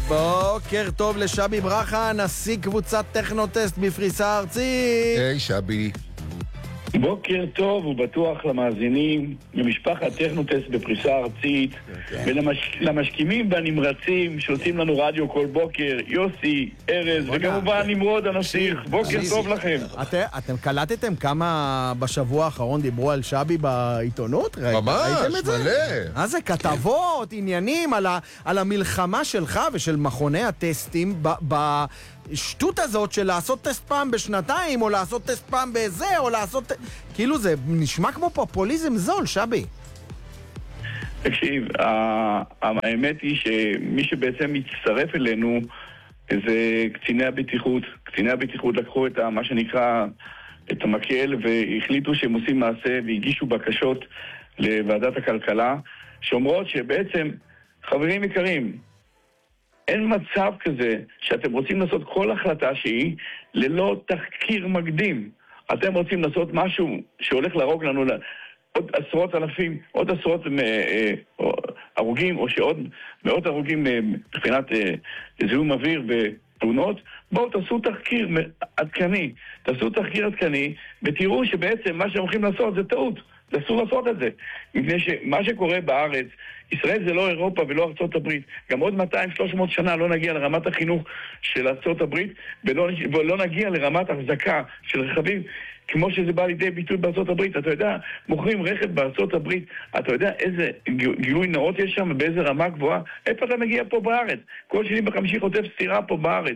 בוקר טוב לשבי ברכה, נשיא קבוצת טכנוטסט בפריסה ארצית. היי שבי. בוקר טוב ובטוח למאזינים למשפחת טכנוטסט בפריסה ארצית ולמשכימים והנמרצים שעושים לנו רדיו כל בוקר, יוסי, ארז וכמובן נמרוד הנסיך. בוקר טוב לכם. אתם קלטתם כמה בשבוע האחרון דיברו על שבי בעיתונות? ממש, מלא. זה כתבות, עניינים על המלחמה שלך ושל מכוני הטסטים שטות הזאת של לעשות טסט פעם בשנתיים, או לעשות טסט פעם בזה, או לעשות... כאילו זה נשמע כמו פופוליזם זול, שבי. תקשיב, האמת היא שמי שבעצם מצטרף אלינו זה קציני הבטיחות. קציני הבטיחות לקחו את מה שנקרא את המקל והחליטו שהם עושים מעשה והגישו בקשות לוועדת הכלכלה שאומרות שבעצם, חברים יקרים, אין מצב כזה שאתם רוצים לעשות כל החלטה שהיא ללא תחקיר מקדים. אתם רוצים לעשות משהו שהולך להרוג לנו עוד עשרות אלפים, עוד עשרות הרוגים, או שעוד מאות הרוגים מבחינת זיהום אוויר ותאונות. בואו תעשו תחקיר עדכני. תעשו תחקיר עדכני ותראו שבעצם מה שהם הולכים לעשות זה טעות. אסור לעשות את זה. מפני שמה שקורה בארץ, ישראל זה לא אירופה ולא ארצות הברית. גם עוד 200-300 שנה לא נגיע לרמת החינוך של ארצות הברית, ולא נגיע לרמת החזקה של רכבים, כמו שזה בא לידי ביטוי בארצות הברית. אתה יודע, מוכרים רכב בארצות הברית, אתה יודע איזה גילוי נאות יש שם, באיזה רמה גבוהה? איפה אתה מגיע פה בארץ? כל שני בחמישי חוטף סתירה פה בארץ.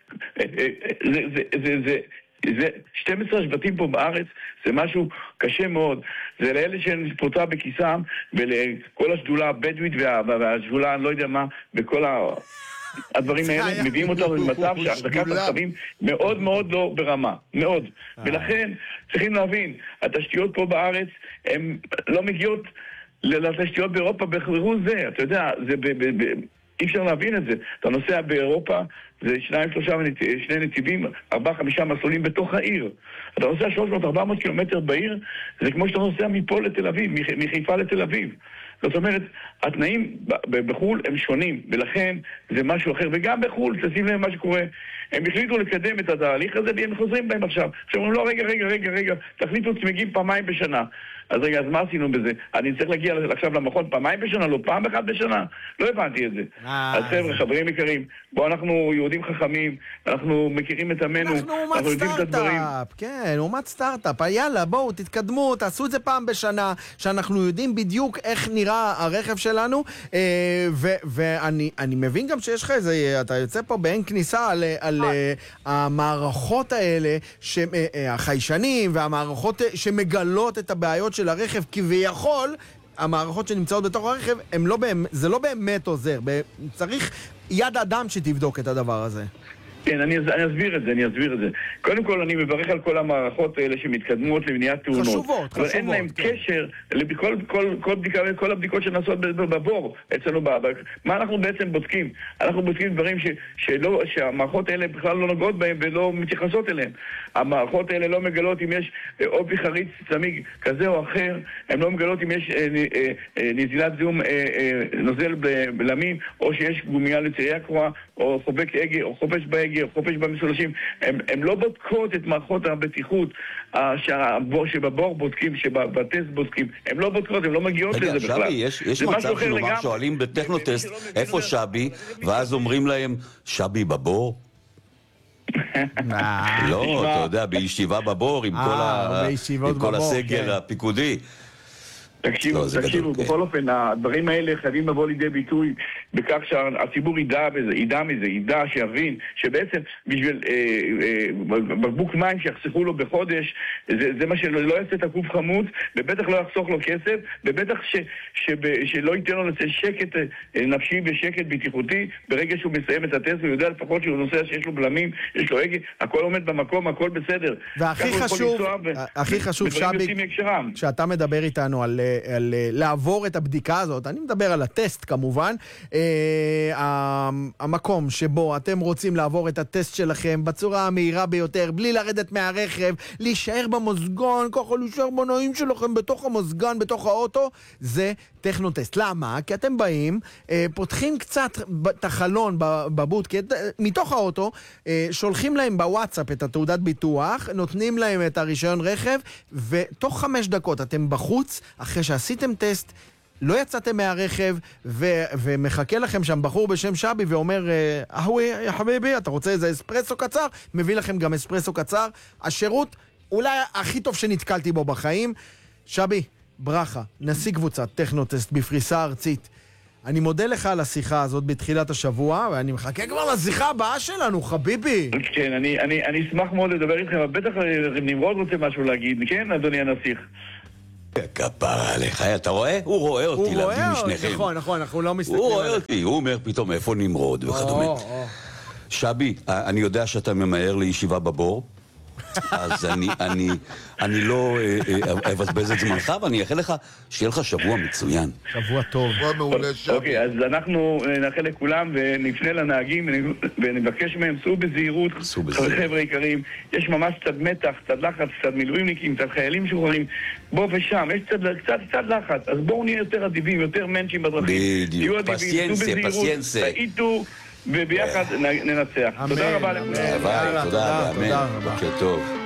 זה 12 שבטים פה בארץ, זה משהו קשה מאוד. זה לאלה שפוצה בכיסם, ולכל השדולה הבדואית והשדולה, אני לא יודע מה, וכל הדברים האלה מביאים אותנו למצב שהחזקת הרכבים מאוד מאוד לא ברמה, מאוד. ולכן צריכים להבין, התשתיות פה בארץ הן לא מגיעות לתשתיות באירופה בחירוז זה, אתה יודע, אי אפשר להבין את זה. אתה נוסע באירופה, זה 2-3 שני נתיבים, 4-5 מסלולים בתוך העיר. אתה נוסע 300-400 קילומטר בעיר, זה כמו שאתה נוסע מפה לתל אביב, מחיפה לתל אביב. זאת אומרת, התנאים בחול הם שונים, ולכן זה משהו אחר. וגם בחול, תשים להם מה שקורה. הם החליטו לקדם את התהליך הזה, והם חוזרים בהם עכשיו. עכשיו אומרים, לא, רגע, תחליטו צמיגים פעמיים בשנה. אז רגע, אז מה עשינו בזה? אני צריך להגיע עכשיו למכון פעמיים בשנה, לא פעם אחת בשנה? לא הבנתי את זה. אז חבר'ה, חברים יקרים, בואו אנחנו יהודים חכמים, אנחנו מכירים את עמנו, אנחנו אומת סטארט-אפ, כן, אומת סטארט-אפ, יאללה, בואו, תתקדמו, תעשו את זה פעם בשנה, שאנחנו יודעים בדיוק איך נראה הרכב שלנו, ואני מבין גם שיש לך איזה, אתה יוצא פה באין כניסה על המערכות האלה, החיישנים והמערכות שמגלות את הבעיות של הרכב, כביכול, המערכות שנמצאות בתוך הרכב, זה לא באמת עוזר. צריך יד אדם שתבדוק את הדבר הזה. כן, אני אסביר את זה. קודם כל, אני מברך על כל המערכות האלה שמתקדמות למניעת תאונות. חשובות. אבל אין להם קשר לכל הבדיקות שנעשות בבור אצלנו. מה אנחנו בעצם בודקים? אנחנו בודקים דברים שהמערכות האלה בכלל לא נוגעות בהם ולא מתייחסות אליהם. המערכות האלה לא מגלות אם יש אופי חריץ צמיג כזה או אחר, הן לא מגלות אם יש נזילת זיהום נוזל בלמים, או שיש גומיה לצירייה קרואה, או חובק הגה, או חופש בהגה, או חופש במסולשים. הן לא בודקות את מערכות הבטיחות שבבור בודקים, שבטסט בודקים. הן לא בודקות, הן לא מגיעות לזה בכלל. שבי, יש מצב שנאמר שואלים בטכנוטסט איפה שבי, ואז אומרים להם, שבי בבור? לא, אתה יודע, בישיבה בבור עם כל הסגל הפיקודי. תקשיבו, בכל אופן, הדברים האלה חייבים לבוא לידי ביטוי בכך שהציבור ידע שיבין שבעצם בשביל בקבוק מים שיחסכו לו בחודש, זה מה שלא יעשה את הקוף חמוץ, ובטח לא יחסוך לו כסף, ובטח שלא ייתן לו לצאת שקט נפשי ושקט בטיחותי ברגע שהוא מסיים את הטסט, הוא יודע לפחות שהוא נוסע שיש לו בלמים, יש לו הגה, הכל עומד במקום, הכל בסדר. והכי חשוב, שבי, כשאתה מדבר איתנו על לעבור את הבדיקה הזאת, אני מדבר על הטסט כמובן, המקום שבו אתם רוצים לעבור את הטסט שלכם בצורה המהירה ביותר, בלי לרדת מהרכב, להישאר במוזגון, ככה להישאר בנעים שלכם בתוך המוזגן, בתוך האוטו, זה טכנוטסט. למה? כי אתם באים, פותחים קצת את החלון בבוט, מתוך האוטו, שולחים להם בוואטסאפ את התעודת ביטוח, נותנים להם את הרישיון רכב, ותוך 5 דקות אתם בחוץ, אחרי שעשיתם טסט, לא יצאתם מהרכב, ומחכה לכם שם בחור בשם שבי, ואומר, אהווי, יא חביבי, אתה רוצה איזה אספרסו קצר? מביא לכם גם אספרסו קצר. השירות אולי הכי טוב שנתקלתי בו בחיים. שבי, ברכה, נשיא קבוצת טכנוטסט בפריסה ארצית. אני מודה לך על השיחה הזאת בתחילת השבוע, ואני מחכה כבר לשיחה הבאה שלנו, חביבי. כן, אני אשמח מאוד לדבר איתכם, בטח נמרוד רוצה משהו להגיד, כן, אדוני הנסיך? כפרה עליך, אתה רואה? הוא רואה אותי להבדיל משניכם. נכון, אנחנו לא מסתכלים. הוא רואה אותי, הוא אומר פתאום איפה נמרוד וכדומה. שבי, אני יודע שאתה ממהר לישיבה בבור, אז אני לא אבזבז את זמנך, ואני אאחל לך שיהיה לך שבוע מצוין. שבוע טוב. שבוע מעולה, שבי. אוקיי, אז אנחנו נאחל לכולם ונפנה לנהגים ונבקש מהם, סעו בזהירות, חבר'ה יקרים, יש ממש קצת מתח, קצת לחץ, קצת מילואימניקים, קצת חיילים משוחררים, בוא ושם, יש קצת לחץ, אז בואו נהיה יותר אדיבים, יותר מנצ'ים בדרכים. בדיוק, פסיאנסה. תעיטו וביחד ננצח. תודה רבה לכולם. תודה, אמן, בוקר טוב.